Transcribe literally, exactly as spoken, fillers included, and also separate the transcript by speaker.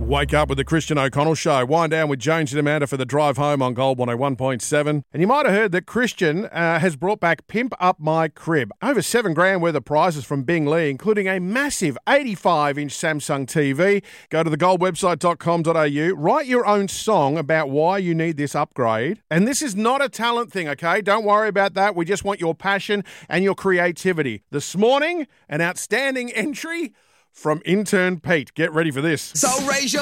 Speaker 1: Wake up with the Christian O'Connell Show. Wind down with Jones and Amanda for the drive home on Gold one oh one point seven. And you might have heard that Christian uh, has brought back Pimp Up My Crib. Over seven grand worth of prizes from Bing Lee, including a massive eighty-five inch Samsung T V. Go to the gold website dot com dot a u. Write your own song about why you need this upgrade. And this is not a talent thing, okay? Don't worry about that. We just want your passion and your creativity. This morning, an outstanding entry from intern Pete. Get ready for this.
Speaker 2: So raise your